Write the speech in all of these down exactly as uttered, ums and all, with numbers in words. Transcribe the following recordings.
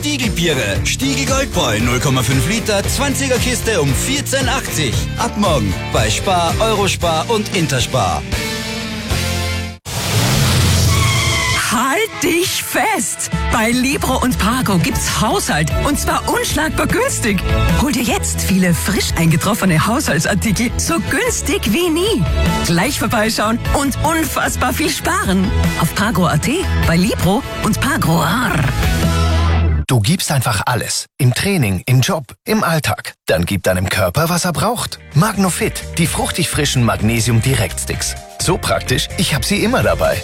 Stiegelbiere. Stiegel Goldbräu null Komma fünf Liter, zwanziger Kiste um vierzehn achtzig. Ab morgen bei Spar, Eurospar und Interspar. Halt dich fest! Bei Libro und Pago gibt's Haushalt und zwar unschlagbar günstig. Hol dir jetzt viele frisch eingetroffene Haushaltsartikel so günstig wie nie. Gleich vorbeischauen und unfassbar viel sparen. Auf Pago Punkt at, bei Libro und Pago. Du gibst einfach alles. Im Training, im Job, im Alltag. Dann gib deinem Körper, was er braucht. Magnofit, die fruchtig frischen Magnesium-Direkt-Sticks. So praktisch, ich habe sie immer dabei.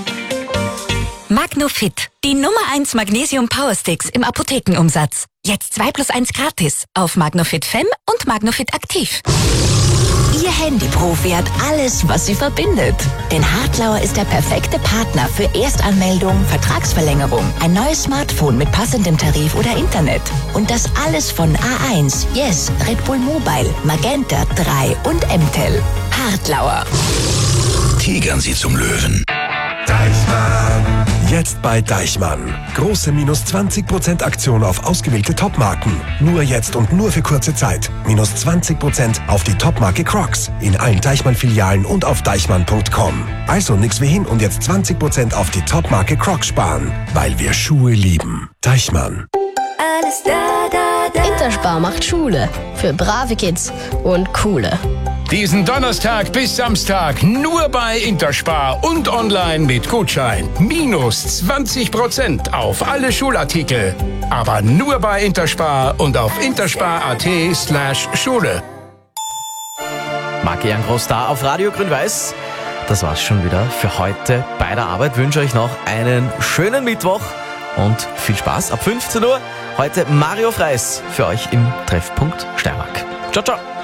Magnofit, die Nummer eins Magnesium Power Sticks im Apothekenumsatz. Jetzt zwei plus eins gratis auf Magnofit Fem und Magnofit Aktiv. Ihr Handyprofi hat alles, was sie verbindet. Denn Hartlauer ist der perfekte Partner für Erstanmeldung, Vertragsverlängerung, ein neues Smartphone mit passendem Tarif oder Internet. Und das alles von A eins, Yes, Red Bull Mobile, Magenta drei und M T E L. Hartlauer. Tigern Sie zum Löwen. Deichmann. Jetzt bei Deichmann. Große minus zwanzig Prozent Aktion auf ausgewählte Topmarken. Nur jetzt und nur für kurze Zeit. Minus zwanzig Prozent auf die Topmarke Crocs. In allen Deichmann-Filialen und auf deichmann punkt com. Also nix wie hin und jetzt zwanzig Prozent auf die Topmarke Crocs sparen. Weil wir Schuhe lieben. Deichmann. Alles da, da, da. Interspar macht Schule. Für brave Kids und coole. Diesen Donnerstag bis Samstag nur bei Interspar und online mit Gutschein. Minus zwanzig Prozent auf alle Schulartikel. Aber nur bei Interspar und auf interspar.at slash Schule. Marc Ehrengroß da auf Radio Grün-Weiß. Das war's schon wieder für heute bei der Arbeit. Wünsche euch noch einen schönen Mittwoch und viel Spaß ab fünfzehn Uhr. Heute Mario Freis für euch im Treffpunkt Steiermark. Ciao, ciao.